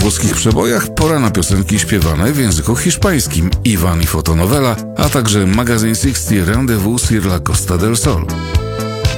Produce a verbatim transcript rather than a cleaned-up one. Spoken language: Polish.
włoskich przebojach pora na piosenki śpiewane w języku hiszpańskim, Iwan i fotonowela, a także magazyn sześćdziesiąt Rendezvous sur la Costa del Sol.